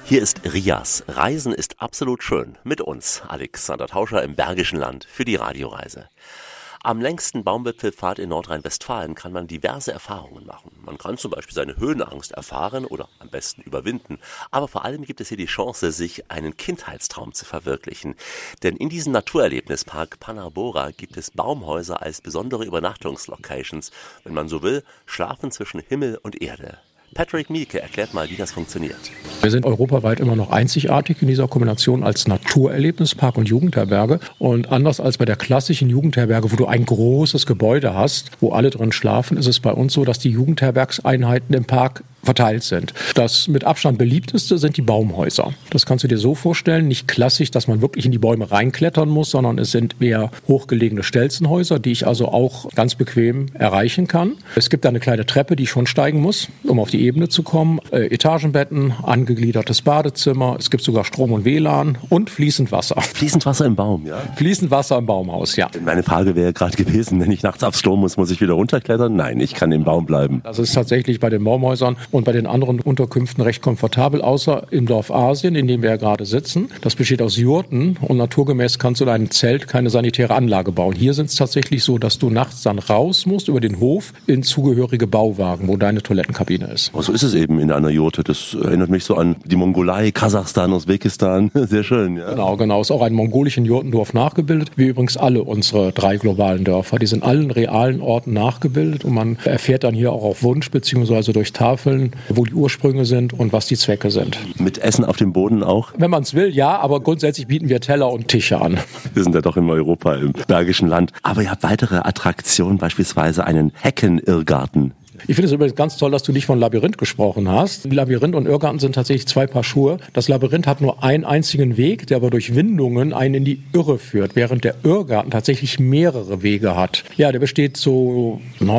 Hier ist Rias. Reisen ist absolut schön. Mit uns, Alexander Tauscher im Bergischen Land für die Radioreise. Am längsten Baumwipfelpfad in Nordrhein-Westfalen kann man diverse Erfahrungen machen. Man kann zum Beispiel seine Höhenangst erfahren oder am besten überwinden. Aber vor allem gibt es hier die Chance, sich einen Kindheitstraum zu verwirklichen. Denn in diesem Naturerlebnispark Panarbora gibt es Baumhäuser als besondere Übernachtungslocations. Wenn man so will, schlafen zwischen Himmel und Erde. Patrick Mielke erklärt mal, wie das funktioniert. Wir sind europaweit immer noch einzigartig in dieser Kombination als Naturerlebnispark und Jugendherberge. Und anders als bei der klassischen Jugendherberge, wo du ein großes Gebäude hast, wo alle drin schlafen, ist es bei uns so, dass die Jugendherbergseinheiten im Park verteilt sind. Das mit Abstand beliebteste sind die Baumhäuser. Das kannst du dir so vorstellen, nicht klassisch, dass man wirklich in die Bäume reinklettern muss, sondern es sind eher hochgelegene Stelzenhäuser, die ich also auch ganz bequem erreichen kann. Es gibt da eine kleine Treppe, die ich schon steigen muss, um auf die Ebene zu kommen. Etagenbetten, angegliedertes Badezimmer, es gibt sogar Strom und WLAN und fließend Wasser. Fließend Wasser im Baum, ja? Fließend Wasser im Baumhaus, ja. Meine Frage wäre gerade gewesen, wenn ich nachts aufs Klo muss ich wieder runterklettern? Nein, ich kann im Baum bleiben. Das ist tatsächlich bei den Baumhäusern und bei den anderen Unterkünften recht komfortabel, außer im Dorf Asien, in dem wir ja gerade sitzen. Das besteht aus Jurten und naturgemäß kannst du in einem Zelt keine sanitäre Anlage bauen. Hier sind es tatsächlich so, dass du nachts dann raus musst über den Hof in zugehörige Bauwagen, wo deine Toilettenkabine ist. So ist es eben in einer Jurte. Das erinnert mich so an die Mongolei, Kasachstan, Usbekistan. Sehr schön, ja. Genau. Ist auch ein mongolischen Jurtendorf nachgebildet, wie übrigens alle unsere 3 globalen Dörfer. Die sind allen realen Orten nachgebildet und man erfährt dann hier auch auf Wunsch beziehungsweise durch Tafeln, wo die Ursprünge sind und was die Zwecke sind. Mit Essen auf dem Boden auch? Wenn man es will, ja, aber grundsätzlich bieten wir Teller und Tische an. Wir sind ja doch in Europa, im Bergischen Land. Aber ihr habt weitere Attraktionen, beispielsweise einen Heckenirrgarten. Ich finde es übrigens ganz toll, dass du nicht von Labyrinth gesprochen hast. Labyrinth und Irrgarten sind tatsächlich 2 Paar Schuhe. Das Labyrinth hat nur einen einzigen Weg, der aber durch Windungen einen in die Irre führt, während der Irrgarten tatsächlich mehrere Wege hat. Ja, der besteht zu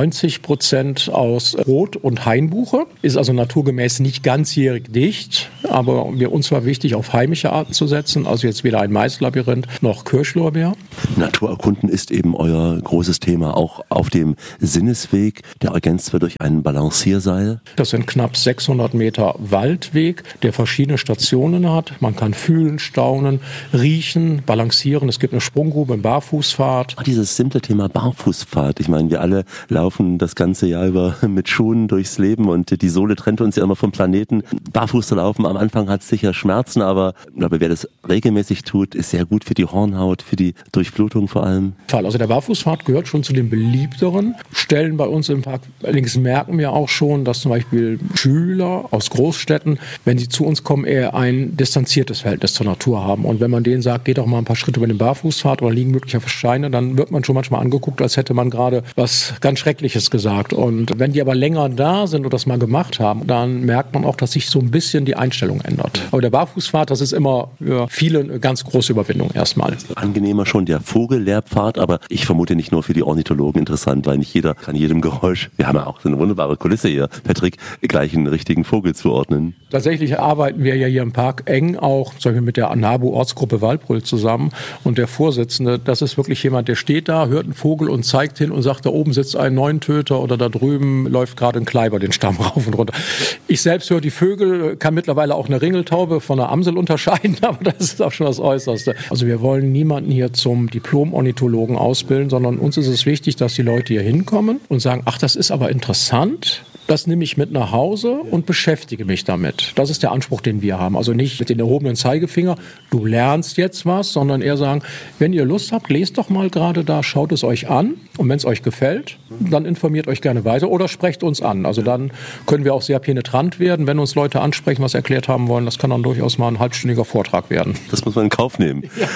90% aus Rot- und Hainbuche, ist also naturgemäß nicht ganzjährig dicht, aber uns war wichtig, auf heimische Arten zu setzen, also jetzt weder ein Maislabyrinth noch Kirschlorbeer. Naturerkunden ist eben euer großes Thema, auch auf dem Sinnesweg, der ergänzt wird durch ein Balancierseil. Das sind knapp 600 Meter Waldweg, der verschiedene Stationen hat. Man kann fühlen, staunen, riechen, balancieren. Es gibt eine Sprunggrube, einen Barfußpfad. Dieses simple Thema Barfußpfad. Ich meine, wir alle laufen das ganze Jahr über mit Schuhen durchs Leben und die Sohle trennt uns ja immer vom Planeten. Barfuß zu laufen, am Anfang hat es sicher Schmerzen, aber wer das regelmäßig tut, ist sehr gut für die Hornhaut, für die Durchblutung vor allem. Also der Barfußpfad gehört schon zu den beliebteren Stellen bei uns im Park. Allerdings merken wir auch schon, dass zum Beispiel Schüler aus Großstädten, wenn sie zu uns kommen, eher ein distanziertes Verhältnis zur Natur haben. Und wenn man denen sagt, geht doch mal ein paar Schritte über den Barfußpfad oder liegen möglicherweise Steine, dann wird man schon manchmal angeguckt, als hätte man gerade was ganz Schreckliches gesagt. Und wenn die aber länger da sind und das mal gemacht haben, dann merkt man auch, dass sich so ein bisschen die Einstellung ändert. Aber der Barfußpfad, das ist immer für viele eine ganz große Überwindung erstmal. Angenehmer schon der Vogellehrpfad, aber ich vermute nicht nur für die Ornithologen interessant, weil nicht jeder kann jedem Geräusch, wir haben ja auch so eine wunderbare Kulisse hier, Patrick, gleich einen richtigen Vogel zuordnen. Tatsächlich arbeiten wir ja hier im Park eng auch zum Beispiel mit der NABU-Ortsgruppe Waldbrüll zusammen und der Vorsitzende, das ist wirklich jemand, der steht da, hört einen Vogel und zeigt hin und sagt, da oben sitzt ein Neuntöter oder da drüben läuft gerade ein Kleiber den Stamm rauf und runter. Ich selbst höre die Vögel, kann mittlerweile auch eine Ringeltaube von einer Amsel unterscheiden, aber das ist auch schon das Äußerste. Also wir wollen niemanden hier zum Diplom-Ornithologen ausbilden, sondern uns ist es wichtig, dass die Leute hier hinkommen und sagen, ach, das ist aber interessant. Das nehme ich mit nach Hause und beschäftige mich damit. Das ist der Anspruch, den wir haben. Also nicht mit den erhobenen Zeigefinger, du lernst jetzt was, sondern eher sagen, wenn ihr Lust habt, lest doch mal gerade da, schaut es euch an. Und wenn es euch gefällt, dann informiert euch gerne weiter oder sprecht uns an. Also dann können wir auch sehr penetrant werden, wenn uns Leute ansprechen, was erklärt haben wollen. Das kann dann durchaus mal ein halbstündiger Vortrag werden. Das muss man in Kauf nehmen. Ja.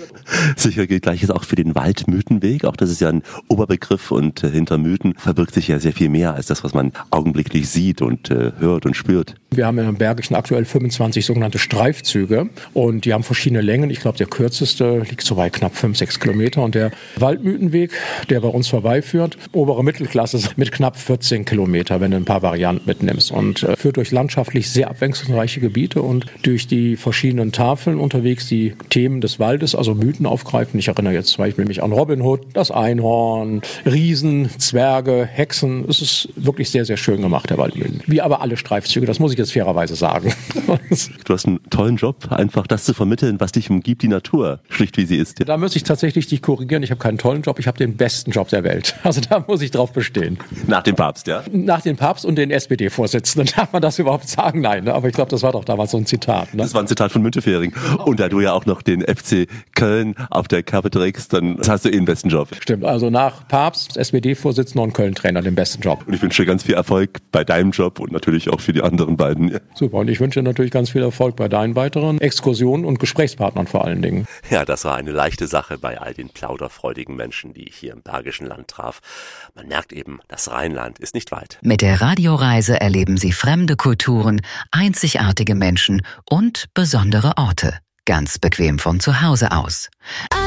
Sicher gilt Gleiches auch für den Waldmythenweg. Auch das ist ja ein Oberbegriff und hinter Mythen verbirgt sich ja sehr viel mehr als das, was man augenblicklich sieht und hört und spürt. Wir haben im Bergischen aktuell 25 sogenannte Streifzüge und die haben verschiedene Längen. Ich glaube, der kürzeste liegt so bei knapp 5-6 Kilometer und der Waldmythenweg, der bei uns vorbeiführt, obere Mittelklasse mit knapp 14 Kilometer, wenn du ein paar Varianten mitnimmst und führt durch landschaftlich sehr abwechslungsreiche Gebiete und durch die verschiedenen Tafeln unterwegs die Themen des Waldes, also Mythen aufgreifen. Ich erinnere jetzt zum Beispiel mich an Robin Hood, das Einhorn, Riesen, Zwerge, Hexen. Es ist wirklich sehr, sehr schön gemacht, der Waldmythen. Wie aber alle Streifzüge, das muss ich jetzt jetzt fairerweise sagen. Du hast einen tollen Job, einfach das zu vermitteln, was dich umgibt, die Natur, schlicht wie sie ist. Da muss ich tatsächlich dich korrigieren. Ich habe keinen tollen Job, ich habe den besten Job der Welt. Also da muss ich drauf bestehen. Nach dem Papst, ja? Nach dem Papst und den SPD-Vorsitzenden. Darf man das überhaupt sagen? Nein, ne? Aber ich glaube, das war doch damals so ein Zitat. Ne? Das war ein Zitat von Müntefering. Und da du ja auch noch den FC Köln auf der Kappe trägst, dann hast du den besten Job. Stimmt, also nach Papst, SPD-Vorsitzender und Köln-Trainer den besten Job. Und ich wünsche dir ganz viel Erfolg bei deinem Job und natürlich auch für die anderen beiden. Ja. Super, und ich wünsche dir natürlich ganz viel Erfolg bei deinen weiteren Exkursionen und Gesprächspartnern vor allen Dingen. Ja, das war eine leichte Sache bei all den plauderfreudigen Menschen, die ich hier im Bergischen Land traf. Man merkt eben, das Rheinland ist nicht weit. Mit der Radioreise erleben Sie fremde Kulturen, einzigartige Menschen und besondere Orte. Ganz bequem von zu Hause aus.